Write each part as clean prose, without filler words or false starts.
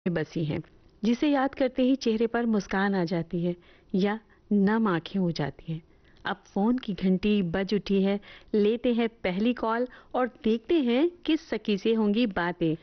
में बसी हैं, जिसे याद करते ही चेहरे पर मुस्कान आ जाती है या नम आंखें हो जाती हैं। अब फोन की घंटी बज उठी है, लेते हैं पहली कॉल और देखते हैं किस सखी से होंगी बातें।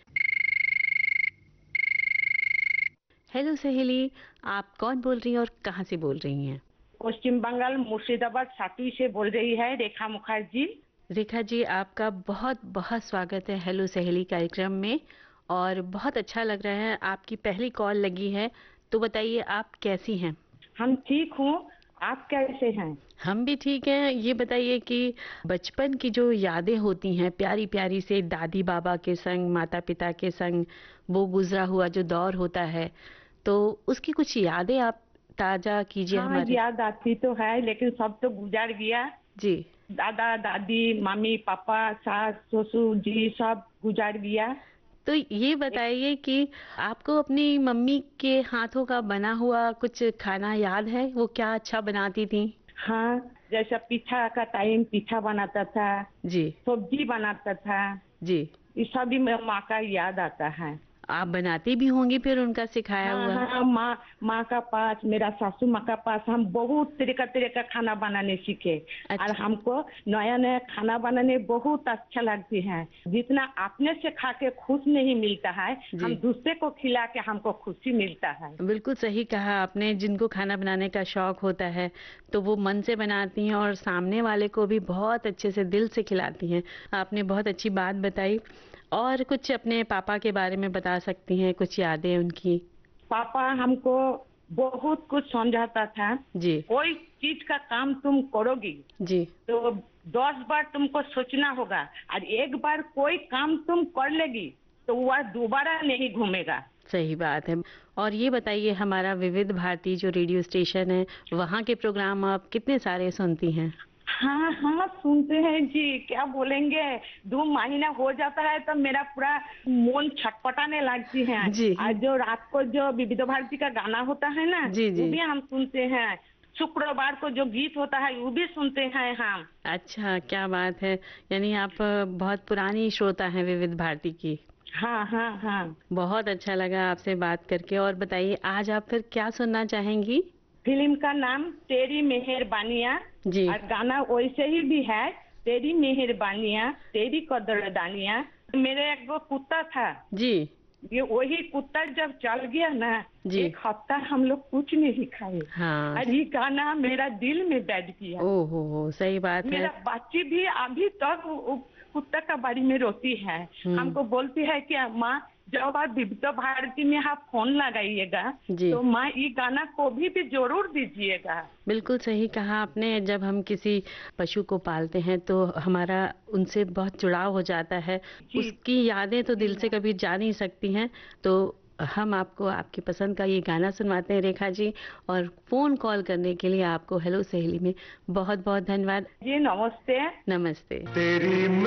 हेलो सहेली, आप कौन बोल रही हैं और कहाँ से बोल रही हैं? पश्चिम बंगाल मुर्शिदाबाद सातुई से बोल रही है रेखा मुखर्जी। रेखा जी, आपका बहुत बहुत स्वागत है हेलो सहेली कार्यक्रम में। और बहुत अच्छा लग रहा है, आपकी पहली कॉल लगी है। तो बताइए, आप कैसी हैं? हम ठीक हूँ। आप कैसे हैं? हम भी ठीक हैं। ये बताइए कि बचपन की जो यादें होती हैं प्यारी प्यारी से, दादी बाबा के संग, माता पिता के संग, वो गुजरा हुआ जो दौर होता है, तो उसकी कुछ यादें आप ताजा कीजिए हाँ, हमारे। याद आती तो है लेकिन सब तो गुजर गया। जी। दादा दादी मम्मी पापा सास ससुर जी सब गुजर गया। तो ये एक बताइए कि आपको अपनी मम्मी के हाथों का बना हुआ कुछ खाना याद है? वो क्या अच्छा बनाती थी? हाँ, जैसा पीठा का टाइम पीठा बनाता था, जी। सब्जी बनाता था। जी। ये सभी माँ का याद आता है। आप बनाती भी होंगी फिर उनका सिखाया हाँ हुआ? हाँ, माँ माँ का पास, मेरा सासू माँ का पास हम बहुत तरीका का खाना बनाने सीखे। और अच्छा। हमको नया नया खाना बनाने बहुत अच्छा लगती है। जितना अपने से खा के खुश नहीं मिलता है, जी। हम दूसरे को खिला के हमको खुशी मिलता है। बिल्कुल सही कहा आपने। जिनको खाना बनाने का शौक होता है तो वो मन से बनाती हैं और सामने वाले को भी बहुत अच्छे से दिल से खिलाती हैं। आपने बहुत अच्छी बात बताई। और कुछ अपने पापा के बारे में बता सकती हैं, कुछ यादें उनकी? पापा हमको बहुत कुछ समझाता था। जी। कोई चीज का काम तुम करोगी जी। तो 10 बार तुमको सोचना होगा, और एक बार कोई काम तुम कर लेगी तो वह दोबारा नहीं घूमेगा। सही बात है। और ये बताइए, हमारा विविध भारती जो रेडियो स्टेशन है, वहाँ के प्रोग्राम आप कितने सारे सुनती हैं? हाँ हाँ, सुनते हैं जी, क्या बोलेंगे। 2 महीना हो जाता है तो मेरा पूरा मन छटपटाने लगती है। जी। और जो रात को जो विविध भारती का गाना होता है ना, जी। वो जी। भी हम सुनते हैं। शुक्रवार को जो गीत होता है वो भी सुनते हैं हम। अच्छा, क्या बात है। यानी आप बहुत पुरानी श्रोता हैं विविध भारती की। हाँ हाँ हाँ। बहुत अच्छा लगा आपसे बात करके। और बताइए, आज आप फिर क्या सुनना चाहेंगी? फिल्म का नाम तेरी मेहरबानियाँ। जी। और गाना वैसे ही भी है, तेरी मेहरबानियाँ तेरी कदरदानियाँ। मेरे एक वो कुत्ता था, जी। ये वही कुत्ता जब चल गया ना, जी। 1 हफ्ता हम लोग कुछ नहीं खाए। हाँ। और ये गाना मेरा दिल में बैठ गया। ओहो हो, सही बात है। मेरा बच्ची भी अभी तक वो कुत्ता का बारे में रोती है। हम्म। हमको बोलती है कि माँ, जब आप विविध भारती में आप फोन लगाइएगा जी। तो माँ ये गाना को भी जरूर दीजिएगा। बिल्कुल सही कहा आपने। जब हम किसी पशु को पालते हैं तो हमारा उनसे बहुत जुड़ाव हो जाता है। जी उसकी यादें तो जी दिल से हाँ। कभी जा नहीं सकती हैं। तो हम आपको आपकी पसंद का ये गाना सुनवाते हैं रेखा जी। और फोन कॉल करने के लिए आपको हेलो सहेली में बहुत बहुत धन्यवाद। जी नमस्ते। नमस्ते। तेरी